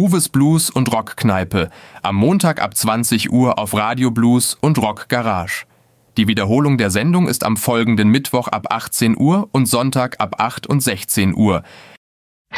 Uwes Blues und Rockkneipe, am Montag ab 20 Uhr auf Radio Blues und Rock Garage. Die Wiederholung der Sendung ist am folgenden Mittwoch ab 18 Uhr und Sonntag ab 8 und 16 Uhr.